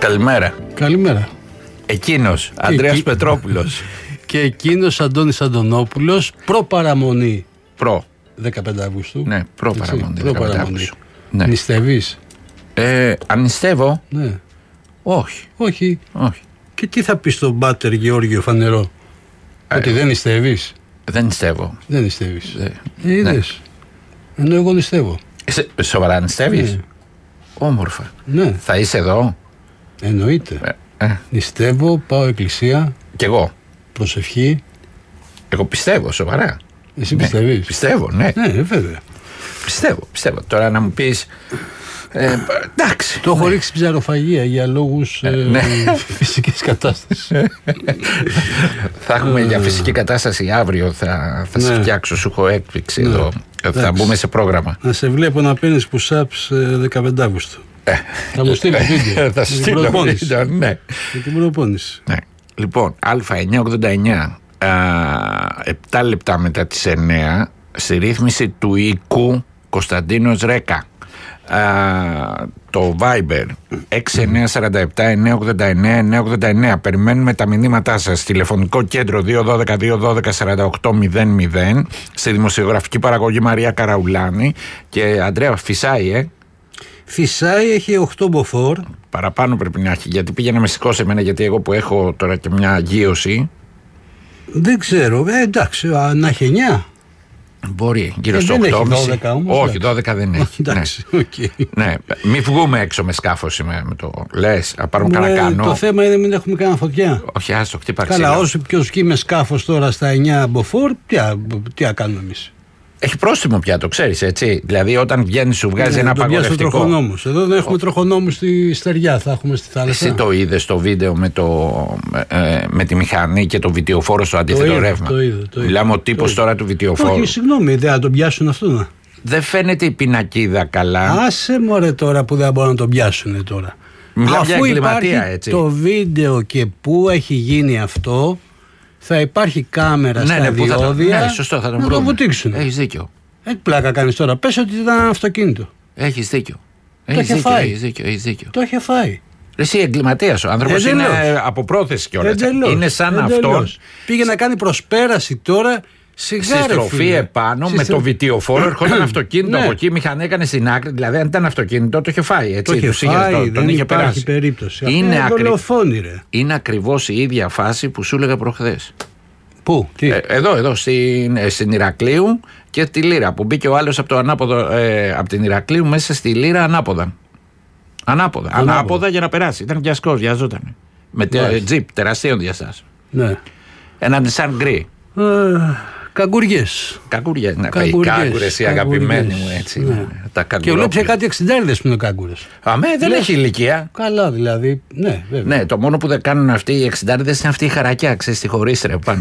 Καλημέρα. Καλημέρα. Εκείνος, Ανδρέας Πετρόπουλος. Και εκείνος, Αντώνης Αντωνόπουλος, προ-παραμονή. 15 Αυγούστου. Ναι, προ-παραμονή. Ναι. Νηστεύεις? Αν νηστεύω? Ναι. Όχι. Όχι. Και τι θα πεις στον Πάτερ Γεώργιο Φανερό? Ότι δεν νηστεύεις? Δεν νηστεύω. Δεν νηστεύεις. Είδες. Ναι. Ενώ εγώ νηστεύω. Σοβαρά νηστεύεις? Ναι. Όμορφα. Ναι. Θα είσαι εδώ? Εννοείται. Νηστεύω, πάω εκκλησία. Κι εγώ. Προσευχή. Εγώ πιστεύω, σοβαρά. Εσύ πιστεύεις? Πιστεύω, ναι. Ναι, βέβαια. Πιστεύω. Τώρα να μου πεις. Εντάξει. Το έχω ρίξει ψαροφαγία για λόγους φυσικής κατάστασης. Θα έχουμε για φυσική κατάσταση αύριο. Θα σε φτιάξω, σου έχω έκπληξη εδώ. Θα μπούμε σε πρόγραμμα. Να σε βλέπω να παίρνεις push-ups 15 Αύγουστου. Θα μου στείλει βίντεο. Θα σου στείλω βίντεο, ναι. Για την προπόνηση. Λοιπόν, Α989, 7 λεπτά μετά τις 9, στη ρύθμιση του οίκου Κωνσταντίνος Ρέκα. Το Viber 6947-989-989. Περιμένουμε τα μηνύματά σας. Τηλεφωνικό κέντρο 212-212-4800. Στη δημοσιογραφική παραγωγή Μαρία Καραουλάνη. Και Αντρέα, φυσάει, Φυσάει, έχει 8 μποφόρ. Παραπάνω πρέπει να έχει, γιατί πήγε να με σηκώσει εμένα, γιατί εγώ που έχω τώρα και μια αγίωση. Δεν ξέρω, εντάξει, να έχει 9. Μπορεί, γύρω στο 8,5. Δεν έχει 12 όμως. Όχι, 12 δεν έχει. Εντάξει, okay. Ναι, μην βγούμε έξω με σκάφο σήμερα με το λες, να πάρουμε κανένα κανό. Το θέμα είναι μην έχουμε κανένα φωτιά. Όχι, άστο, χτύπα ξύλα. Καλά, όσο πιο σκύει με σκάφος τώρα στα 9 μποφόρ, τι να κάνουμε εμείς? Έχει πρόστιμο πια, το ξέρεις, έτσι. Δηλαδή, όταν βγαίνει, σου βγάζει ένα απαγορευτικό. Τροχονόμους. Εδώ δεν έχουμε τροχονόμους στη στεριά, θα έχουμε στη θάλασσα. Εσύ το είδες το βίντεο με τη μηχανή και το βιτιοφόρο στο αντίθετο ρεύμα? Το είδα. Μιλάμε ο τύπος τώρα του βιτιοφόρου. Όχι, συγγνώμη, δεν θα τον πιάσουν αυτό. Δεν φαίνεται η πινακίδα καλά. Άσε μωρέ τώρα που δεν μπορούν να τον πιάσουν τώρα. Αφού υπάρχει έτσι. Το βίντεο και πού έχει γίνει αυτό, θα υπάρχει κάμερα στα διόδια. Ναι, σωστό, θα τον να βρούμε. Το βουτήξουν. Έχεις δίκιο. Πλάκα κάνεις τώρα. Πες ότι ήταν ένα αυτοκίνητο. Έχεις δίκιο. Το είχε φάει. Έχεις δίκιο. Το είχε φάει. Εσύ εγκληματίας ο άνθρωπος, είναι από πρόθεση κιόλας. Είναι σαν αυτόν. Πήγε να κάνει προσπέραση τώρα. Στη στροφή επάνω με το βιτιοφόρο ερχόταν αυτοκίνητο από εκεί, η μηχανή έκανε στην άκρη. Δηλαδή, αν ήταν αυτοκίνητο, το είχε φάει. Έτσι, το είχε φάει, δεν είχε περάσει. Περίπτωση. Είναι ακριβώς η ίδια φάση που σου έλεγα προχθές. Πού, τι? Εδώ στην Ηρακλείου και τη Λύρα. Που μπήκε ο άλλος από το ανάποδο, από την Ηρακλείου μέσα στη Λύρα ανάποδα. Ανάποδα για να περάσει. Ήταν βιασκός, βιαζόταν. Με τζιπ τεραστίων διαστάσεων. Ναι. Ένα Nissan γκρι. Καγκουριές. Ναι, κάγκουρες οι αγαπημένοι μου, έτσι. Ναι. Και βλέπεις κάτι 60 που είναι κάγκουρες. Αμέ, δεν έχει ηλικία. Καλά, δηλαδή. Ναι, βέβαια. Ναι, το μόνο που δεν κάνουν αυτοί οι 60 είναι αυτή η χαρακιά, ξέρεις, τη χωρίστρε πάνω.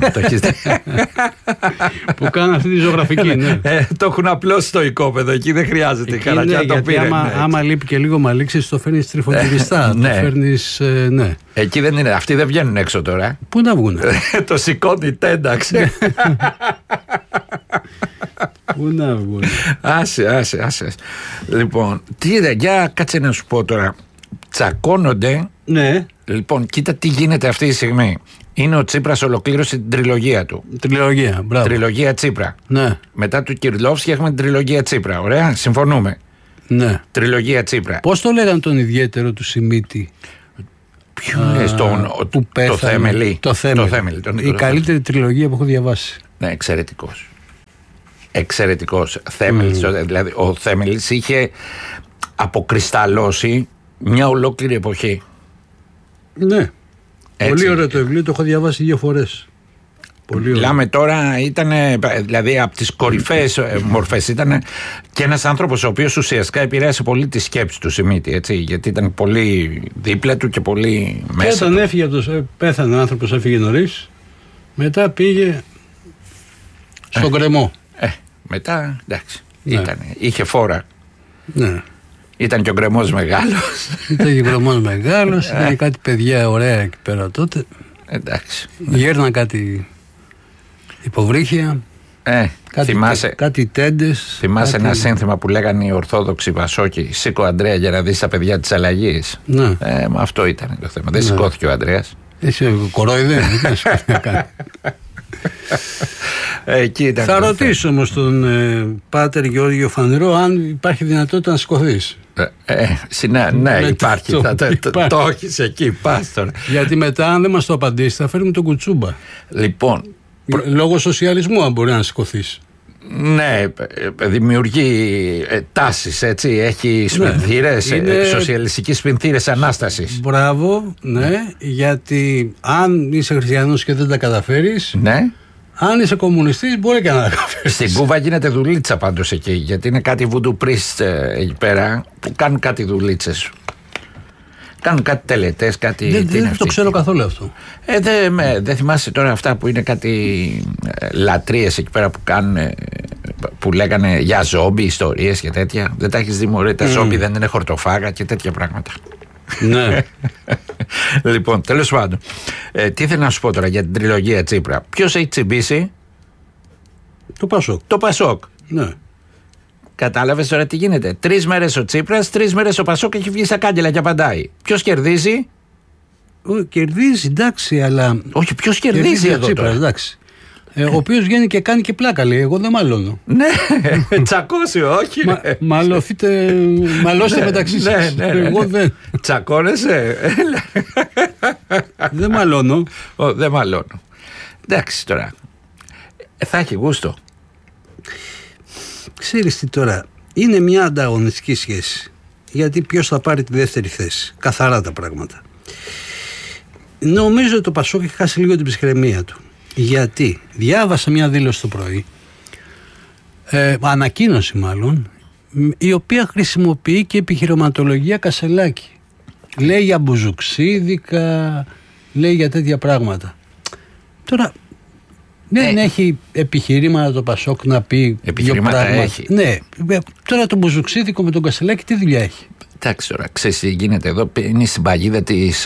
Που κάνουν αυτή τη ζωγραφική, ναι. Το έχουν απλώς στο οικόπεδο, εκεί δεν χρειάζεται η χαρακιά. Το πήρε. Άμα λείπει και λίγο μαλλίξεις, το φέρνεις τριφωτηριστά. Το φέρνεις, ναι. Εκεί δεν είναι, αυτοί δεν βγαίνουν έξω τώρα. Πού να βγουν? Το σηκώνει τένταξε. Πού να βγουν? Άσε. Λοιπόν, για κάτσε να σου πω τώρα. Τσακώνονται. Ναι. Λοιπόν, κοίτα τι γίνεται αυτή τη στιγμή. Είναι ο Τσίπρας ολοκλήρωσε την τριλογία του. Μπράβο. Τριλογία Τσίπρα. Ναι. Μετά του Κυρλόφσκι έχουμε την τριλογία Τσίπρα. Ωραία, συμφωνούμε. Ναι. Τριλογία Τσίπρα. Πώς το λέγανε τον ιδιαίτερο του Σιμίτη? Ποιο είναι το Θέμελη? Το Θέμελη. Η καλύτερη τριλογία που έχω διαβάσει. Ναι, εξαιρετικός. Θέμελης, δηλαδή ο Θέμελης είχε αποκρισταλώσει μια ολόκληρη εποχή. Ναι. Έτσι. Πολύ ωραίο το βιβλίο, το έχω διαβάσει 2 φορές. Μιλάμε τώρα, ήταν δηλαδή από τις κορυφαίες μορφές. Ήταν και ένας άνθρωπος ο οποίος ουσιαστικά επηρέασε πολύ τη σκέψη του Σιμίτη, έτσι, γιατί ήταν πολύ δίπλα του και πολύ μέσα. Και όταν έφυγε, πέθανε ο άνθρωπος, έφυγε νωρίς. Μετά πήγε στον κρεμό. Μετά, εντάξει, είχε φόρα. Ναι. Ήταν και ο γκρεμός μεγάλος. Ήταν και ο γκρεμός μεγάλος. Ήταν κάτι παιδιά ωραία εκεί πέρα τότε. Εντάξει. Γέρναν κάτι υποβρύχια. Κάτι τέντες. Θυμάσαι ένα σύνθημα που λέγανε οι Ορθόδοξοι Πασόκοι, σήκω Ανδρέα για να δεις τα παιδιά της αλλαγής. Ναι. Αυτό ήταν το θέμα. Δεν σηκώθηκε ο Ανδρέας. Εσύ κορόιδε. Θα ρωτήσω όμως τον Πάτερ Γεώργιο Φανερό αν υπάρχει δυνατότητα να σηκωθείς. Ναι, υπάρχει. Το έχεις εκεί, πας τώρα. Γιατί μετά, αν δεν μας το απαντήσει, θα φέρουμε τον Κουτσούμπα. Λοιπόν. Λόγω σοσιαλισμού, αν μπορεί να σηκωθείς. Ναι, δημιουργεί τάσεις, έτσι. Έχει σπινθήρες, σοσιαλιστικές σπινθήρες ανάστασης. Μπράβο, ναι, γιατί αν είσαι χριστιανός και δεν τα καταφέρεις. Ναι. Αν είσαι κομμουνιστής, μπορεί και να τα καταφέρεις. Στην Κούβα γίνεται δουλίτσα πάντως εκεί, γιατί είναι κάτι voodoo priest εκεί πέρα που κάνουν κάτι δουλίτσες. Κάνουν κάτι τελετές, κάτι. Δεν το ξέρω καθόλου αυτό. Δεν θυμάσαι τώρα αυτά που είναι κάτι λατρείες εκεί πέρα που κάνουν, που λέγανε για ζόμπι, ιστορίες και τέτοια. Δεν τα έχεις δει, μωρέ, τα ζόμπι δεν είναι χορτοφάγα και τέτοια πράγματα. Ναι. Λοιπόν, τέλος πάντων, τι θέλω να σου πω τώρα για την τριλογία Τσίπρα. Ποιος έχει τσιμπήσει? Το Πασόκ. Ναι. Κατάλαβες τώρα τι γίνεται? 3 μέρες ο Τσίπρας, 3 μέρες ο Πασόκ, έχει βγει στα κάγκελα και απαντάει. Ποιος κερδίζει? Κερδίζει, εντάξει, αλλά. Όχι, ποιος κερδίζει εδώ Τσίπρας, τώρα? εντάξει. Ο οποίος βγαίνει και κάνει και πλάκα, λέει. Εγώ δεν μαλώνω. Ναι, τσακώσει, όχι. Μαλώστε μεταξύ σας. Εγώ δεν. Τσακώνεσαι. Δεν μαλώνω. Δεν μαλώνω. Εντάξει τώρα. Θα έχει γούστο. Ξέρεις τι τώρα, είναι μια ανταγωνιστική σχέση. Γιατί ποιος θα πάρει τη δεύτερη θέση? Καθαρά τα πράγματα. Νομίζω ότι το Πασόκ έχει χάσει λίγο την ψυχραιμία του. Γιατί διάβασα μια δήλωση το πρωί, ανακοίνωση μάλλον, η οποία χρησιμοποιεί και επιχειρηματολογία Κασελάκη. Λέει για μπουζουξίδικα, λέει για τέτοια πράγματα. Τώρα δεν έχει επιχειρήματα το Πασόκ να πει επιχειρήματα δύο πράγματα. Έχει. Ναι, τώρα το μπουζουξίδικο με τον Κασελάκη τι δουλειά έχει? Εντάξει τώρα, ξέρεις τι γίνεται εδώ? Είναι στην παγίδα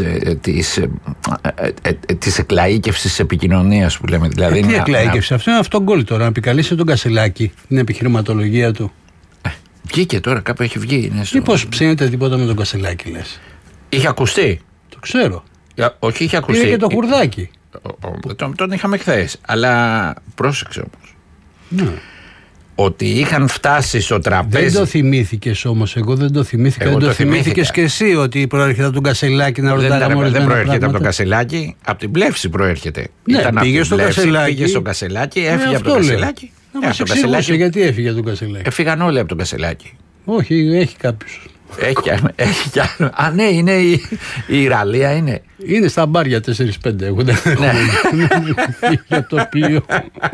της εκλαΐκευσης επικοινωνίας που λέμε. Δηλαδή τι εκλαΐκευση? Αυτό είναι αυτογκόλ τώρα, να επικαλείσει τον Κασελάκη την επιχειρηματολογία του. Βγήκε τώρα, κάπου έχει βγει. Μήπως ψήνεται τίποτα με τον Κασελάκη, λες? Είχε ακουστεί. Το ξέρω. Όχι, είχε ακουστεί. Πήρε και το Χουρδάκι. Τον είχαμε χθες. Αλλά πρόσεξε όμως. Ναι. Ότι είχαν φτάσει στο τραπέζι. Δεν το θυμήθηκες όμως. Εγώ δεν το θυμήθηκα. Δεν το θυμήθηκες και εσύ ότι προέρχεται από τον Κασελάκη να ρωτάγαμε? Δεν προέρχεται από τον Κασελάκη. Από την Πλεύση προέρχεται. Ναι, πήγε στον Κασελάκη, έφυγε από τον Κασελάκη. Γιατί έφυγε από τον Κασελάκη? Έφυγαν όλοι από τον Κασελάκη. Όχι, έχει κάποιους. Έχει κι άλλο. Α, ναι, είναι η Ιραλία είναι. Είναι στα μπάρια 4-5. Εγώ δεν έχω για το πλοίο.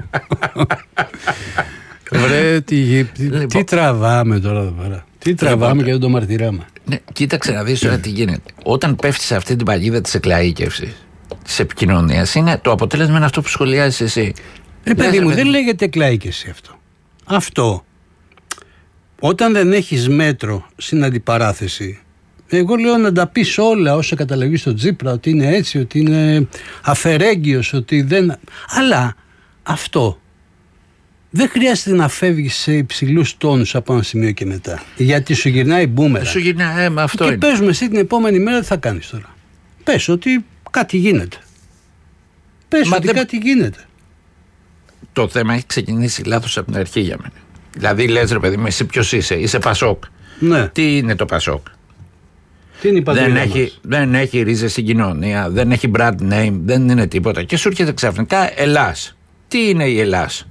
Βρε, τι τραβάμε τώρα εδώ πέρα? Τι τραβάμε και δεν το μαρτυράμε? Ναι, κοίταξε να δεις τώρα τι γίνεται. Όταν πέφτεις σε αυτή την παγίδα της εκλαΐκευσης, της επικοινωνίας, είναι το αποτέλεσμα είναι αυτό που σχολιάζεις εσύ. Παιδί μου, δεν λέγεται εκλαΐκευση αυτό. Αυτό, όταν δεν έχεις μέτρο στην αντιπαράθεση, εγώ λέω να τα πεις όλα όσα καταλαβείς στο Τσίπρα, ότι είναι έτσι, ότι είναι αφαιρέγγιος, ότι δεν. Αλλά αυτό δεν χρειάζεται να φεύγεις σε υψηλούς τόνους από ένα σημείο και μετά. Γιατί σου γυρνάει μπούμερα. Σου γυρνάει, αυτό και είναι. Παίζουμε εσύ την επόμενη μέρα, τι θα κάνεις τώρα? Πες ότι κάτι γίνεται. Κάτι γίνεται. Το θέμα έχει ξεκινήσει λάθος από την αρχή για μένα. Δηλαδή λες ρε παιδί μου, εσύ ποιος είσαι Πασόκ. Ναι. Τι είναι το Πασόκ? Τι είναι η πατρίδα μας? Δεν έχει ρίζες στην κοινωνία, δεν έχει brand name, δεν είναι τίποτα. Και σου έρχεται ξαφνικά Ελλάς. Τι είναι η Ελλάς?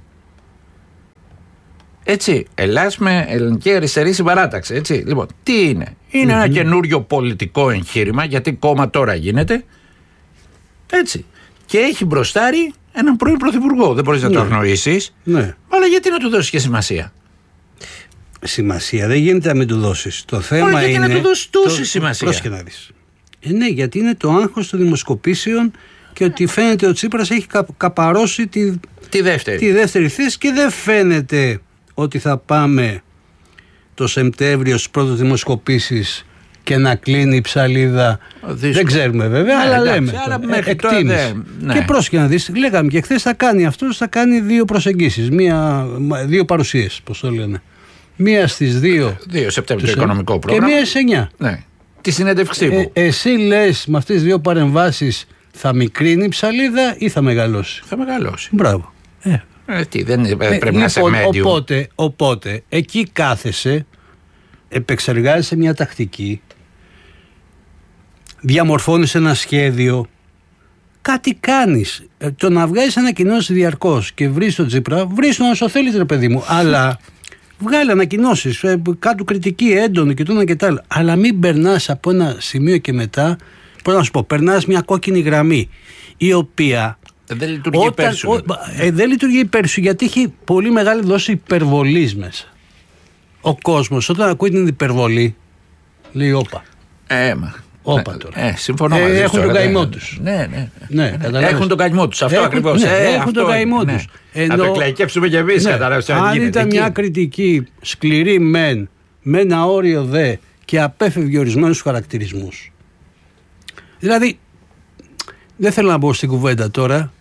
Έτσι, Ελλάς με ελληνική αριστερή συμπαράταξη, έτσι. Λοιπόν, τι είναι? Είναι ένα καινούριο πολιτικό εγχείρημα, γιατί κόμμα τώρα γίνεται, έτσι. Και έχει μπροστάρει έναν πρώην πρωθυπουργό. Δεν μπορείς να το αγνοήσεις. Ναι. Αλλά γιατί να του δώσεις και σημασία? Σημασία δεν γίνεται να μην του δώσεις. Το θέμα γιατί είναι. να του δώσεις τόση σημασία? Πρόσεχε να δεις. Ναι, γιατί είναι το άγχος των δημοσκοπήσεων και ότι φαίνεται ότι ο Τσίπρας έχει καπαρώσει τη δεύτερη θέση και δεν φαίνεται ότι θα πάμε το Σεπτέμβριο στις πρώτες δημοσκοπήσεις και να κλείνει η ψαλίδα. Δεν ξέρουμε βέβαια, αλλά λέμε. Εκτίμηση. Και πρόσεχε να δεις, λέγαμε και χθες θα κάνει αυτός, θα κάνει 2 προσεγγίσεις, 2 παρουσίες, πώς το λένε. Μία στις 2 Σεπτέμβριο το οικονομικό πρόγραμμα. Και μία στις 9. Ναι. Τη συνέντευξή μου. Εσύ λες με αυτές τις 2 παρεμβάσεις θα μικρύνει η ψαλίδα ή θα μεγαλώσει? Θα μεγαλώσει. Μπράβο. Πρέπει να είσαι medium. Οπότε εκεί κάθεσαι, επεξεργάζεσαι μια τακτική, διαμορφώνεις ένα σχέδιο, κάτι κάνεις. Το να βγάζεις ανακοινώσεις διαρκώς και βρεις τον Τσίπρα, βρεις τον όσο θέλεις ρε παιδί μου, αλλά βγάλε ανακοινώσεις, κάτω κριτική έντονη και τούνα και τα άλλα, αλλά μην περνάς από ένα σημείο και μετά, πώς να σου πω, περνάς μια κόκκινη γραμμή η οποία δεν λειτουργεί υπέρ σου. Δεν λειτουργεί υπέρ σου γιατί έχει πολύ μεγάλη δόση υπερβολής μέσα. Ο κόσμος όταν ακούει την υπερβολή λέει όπα. Όπα τώρα. Συμφωνώ μαζί σου. Έχουν τον καημό τους. Ναι, έχουν τον καημό τους. Αυτό ακριβώς. Έχουν τον καημό τους. Να το εκλαϊκεύσουμε κι εμείς. Αν ήταν μια κριτική σκληρή μεν, με ένα όριο δε και απέφευγε ορισμένους χαρακτηρισμούς. Δηλαδή, δεν θέλω να μπω στην κουβέντα τώρα.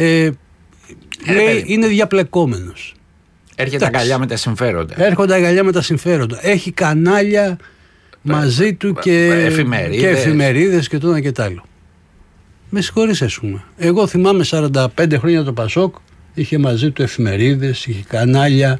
Λέει είναι διαπλεκόμενος. Έρχεται αγκαλιά με τα συμφέροντα. Έρχονται αγκαλιά με τα συμφέροντα. Έχει κανάλια μαζί του και εφημερίδες και το ένα και τ' άλλο. Με συγχωρείς ας πούμε. Εγώ θυμάμαι 45 χρόνια το Πασόκ, είχε μαζί του εφημερίδες, είχε κανάλια,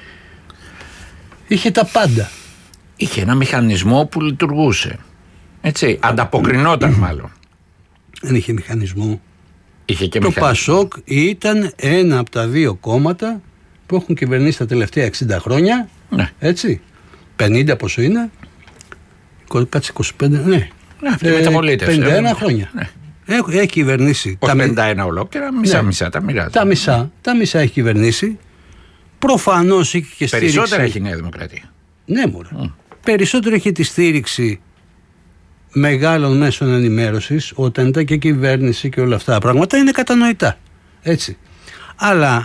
είχε τα πάντα. Είχε ένα μηχανισμό που λειτουργούσε. Έτσι, ανταποκρινόταν μάλλον. Δεν είχε μηχανισμό. Είχε και το μηχανισμό. Πασόκ ήταν ένα από τα 2 κόμματα που έχουν κυβερνήσει τα τελευταία 60 χρόνια. Ναι. Έτσι. 50 πόσο είναι. Κάτσε 25. Ναι. Αυτή η μεταπολίτευση. 51 χρόνια. Ναι. Έχει κυβερνήσει. Όχι 51 ολόκληρα, μισά-μισά τα μοιράζει. Τα μισά έχει κυβερνήσει. Προφανώς έχει και στήριξη. Περισσότερα έχει η Νέα Δημοκρατία. Ναι, μωρέ. Περισσότερο έχει τη στήριξη μεγάλων μέσων ενημέρωσης, όταν ήταν και κυβέρνηση και όλα αυτά τα πράγματα είναι κατανοητά. Έτσι. Αλλά,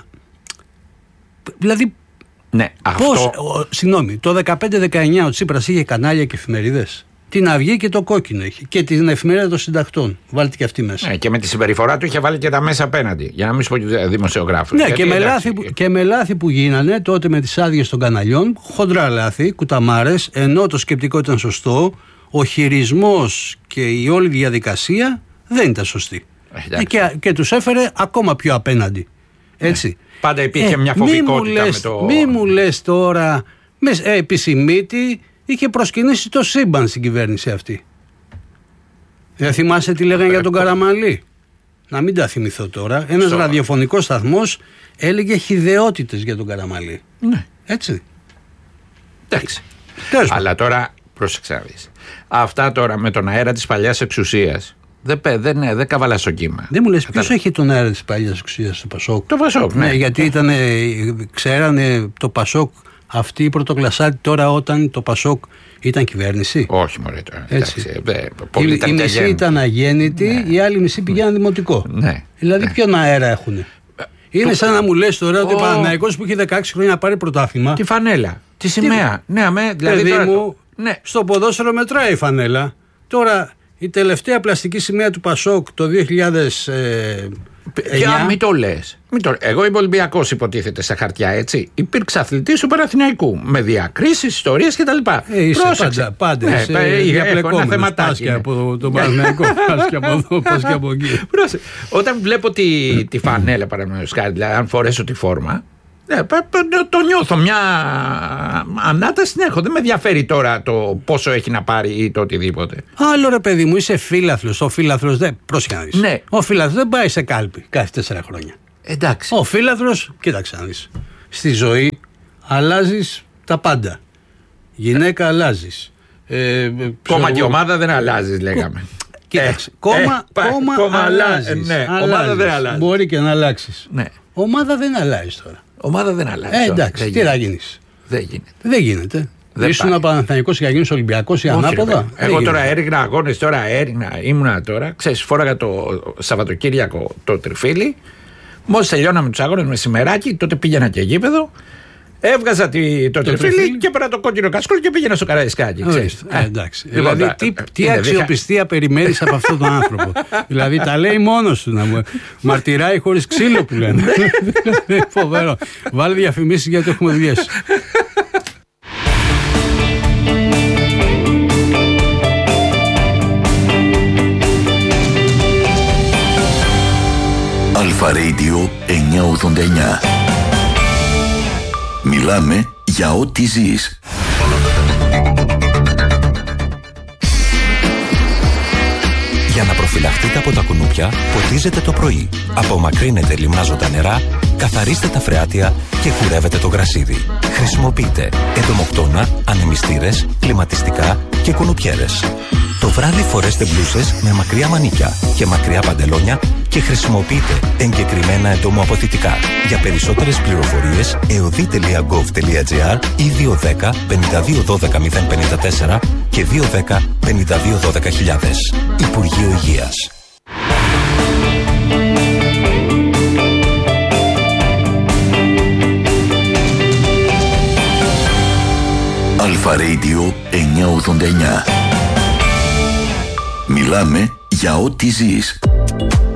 δηλαδή, ναι, πώς, συγγνώμη, το 15-19 ο Τσίπρας είχε κανάλια και εφημερίδες. Την Αυγή και το Κόκκινο είχε. Και την εφημερίδα των συντακτών. Βάλτε και αυτή μέσα. Και με τη συμπεριφορά του είχε βάλει και τα μέσα απέναντι. Για να μην σου πω δημοσιογράφους. Ναι, και με λάθη που γίνανε τότε με τις άδειες των καναλιών, χοντρά λάθη, κουταμάρες, ενώ το σκεπτικό ήταν σωστό. Ο χειρισμός και η όλη διαδικασία δεν ήταν σωστή. Και τους έφερε ακόμα πιο απέναντι. Έτσι. Πάντα υπήρχε μια φοβικότητα με το... Μη μου λες τώρα, επισημίτη, είχε προσκυνήσει το σύμπαν στην κυβέρνηση αυτή. Δεν θυμάσαι τι λέγανε για τον Καραμανλή? Να μην τα θυμηθώ τώρα. Ένας ραδιοφωνικός σταθμός έλεγε χυδαιότητες για τον Καραμανλή. Ναι. Έτσι. Εντάξει. Αλλά τώρα... Πρόσεξε να δεις. Αυτά τώρα με τον αέρα της παλιάς εξουσίας δεν καβαλά στο κύμα. Δεν μου λες ποιος έχει τον αέρα της παλιάς εξουσίας στο Πασόκ? Το Πασόκ, ναι. Γιατί ξέρανε το Πασόκ αυτή η πρωτοκλασσάτη τώρα όταν το Πασόκ ήταν κυβέρνηση. Όχι μωρέ τώρα. Η μισή ήταν αγέννητη, οι άλλοι μισή πηγαίναν δημοτικό. Ναι. Δηλαδή ποιον αέρα έχουνε? Είναι σαν να μου λες τώρα ότι ο Παναθηναϊκός που έχει 16 χρόνια να πάρει πρωτάθλημα. Τη φανέλα, τη σημαία. Ναι, δηλαδή παιδί μου, στο ποδόσφαιρο μετράει η φανέλα. Τώρα η τελευταία πλαστική σημαία του Πασόκ το 2000. Μην το λες. Εγώ είμαι Ολυμπιακός, υποτίθεται σε χαρτιά, έτσι. Υπήρξε αθλητής του Παναθηναϊκού με διακρίσεις, ιστορίες κτλ. Είσαι πάντα. Έχω ένα θεματάκι. Πας από τον Παναθηναϊκό, πας και από εδώ, πας και από εκεί. Όταν βλέπω τη φανέλα, παραδείγματος χάρη, δηλαδή αν φορέσω τη φόρμα, το νιώθω, μια ανάταση την έχω. Δεν με ενδιαφέρει τώρα το πόσο έχει να πάρει ή το οτιδήποτε. Άλλο ρε παιδί μου, είσαι φίλαθλος. Ο φίλαθλος δεν. Πρόσεχε να δεις. Ναι. Ο φίλαθλος δεν πάει σε κάλπη κάθε 4 χρόνια. Εντάξει. Ο φίλαθλος, κοίταξε να δεις. Στη ζωή αλλάζεις τα πάντα. Γυναίκα αλλάζεις. Κόμμα και ομάδα δεν αλλάζεις, λέγαμε. Κοίταξε. Κόμμα αλλάζεις. Ναι, ομάδα δεν αλλάζει. Μπορεί και να αλλάξεις. Ναι. Ομάδα δεν αλλάζει τώρα. Ομάδα δεν αλλάζει. Εντάξει, τι θα γίνεις? Δεν γίνεται. Ήσουν Παναθηναϊκός και θα γίνεις Ολυμπιακός ή ανάποδα? Εγώ τώρα έριγνα αγώνες, ήμουνα τώρα. Ξέρεις, φόραγα το Σαββατοκύριακο το τριφύλι. Μόλις τελειώναμε τους αγώνες μεσημεράκι, τότε πήγαινα και γήπεδο. Έβγαζα το τριφύλι και πέρα το κόκκινο κασκόλ και πήγαινα στο Καραϊσκάκι. Εντάξει. Δηλαδή, τι αξιοπιστία περιμένεις από αυτόν τον άνθρωπο? Δηλαδή, τα λέει μόνος του, να μου μαρτυράει χωρίς ξύλο που λένε. Φοβερό. Βάλε διαφημίσεις γιατί έχουμε δουλειές. Αλφα Radio 989. Μιλάμε για ό,τι ζεις. Για να προφυλαχτείτε από τα κουνούπια, ποτίζετε το πρωί. Απομακρύνετε λιμνάζοντα νερά, καθαρίστε τα φρεάτια και κουρεύετε το γρασίδι. Χρησιμοποιείτε εντομοκτώνα, ανεμιστήρες, κλιματιστικά και κουνουπιέρες. Το βράδυ φορέστε μπλούσες με μακριά μανίκια και μακριά παντελόνια και χρησιμοποιείτε εγκεκριμένα εντομοαποθητικά. Για περισσότερες πληροφορίες, eodi.gov.gr ή 210 52 12 054 και 210 52 12 χιλιάδες. Υπουργείο Υγείας. Αλφα Radio 989. Μιλάμε για ό,τι ζεις.